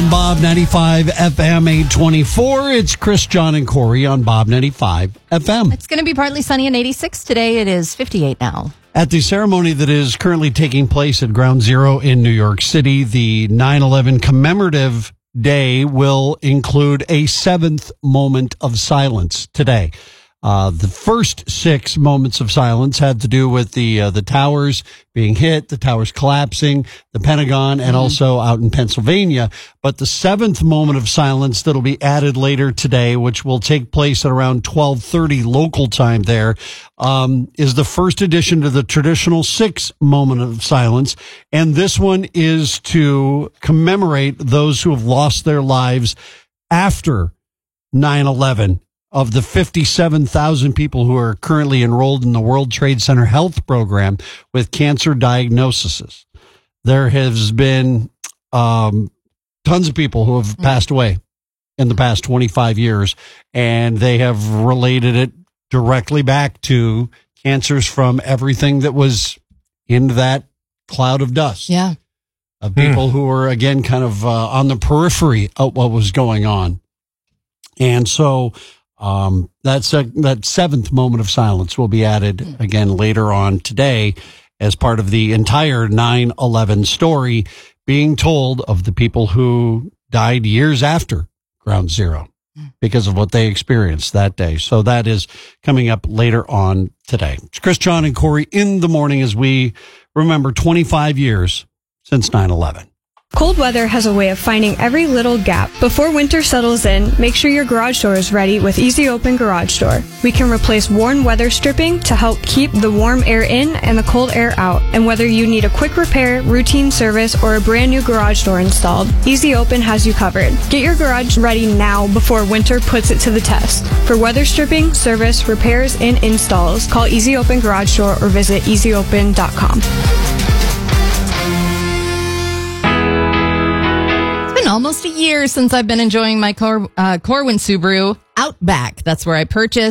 on Bob 95 FM 824. It's Chris, John, and Corey on Bob 95 FM. It's going to be partly sunny and 86 today. It is 58 now. At the ceremony that is currently taking place at Ground Zero in New York City, the 9/11 commemorative day will include a seventh moment of silence today. The first 6 moments of silence had to do with the towers being hit, the towers collapsing, the Pentagon, and also out in Pennsylvania. But the 7th moment of silence that'll be added later today, which will take place at around 12:30 local time there, is the first addition to the traditional 6 moment of silence. And this one is to commemorate those who have lost their lives after 9/11. Of the 57,000 people who are currently enrolled in the World Trade Center Health Program with cancer diagnoses, there has been tons of people who have passed away in the past 25 years, and they have related it directly back to cancers from everything that was in that cloud of dust. Yeah. Of people who were, again, kind of on the periphery of what was going on. And so that 7th moment of silence will be added again later on today as part of the entire 9/11 story being told of the people who died years after Ground Zero because of what they experienced that day. So that is coming up later on today. It's Chris, John, and Corey in the morning as we remember 25 years since 9/11. Cold weather has a way of finding every little gap. Before winter settles in, make sure your garage door is ready with Easy Open Garage Door. We can replace worn weather stripping to help keep the warm air in and the cold air out. And whether you need a quick repair, routine service, or a brand new garage door installed, Easy Open has you covered. Get your garage ready now before winter puts it to the test. For weather stripping, service, repairs, and installs, call Easy Open Garage Door or visit easyopen.com. Almost a year since I've been enjoying my Corwin Subaru Outback. That's where I purchased.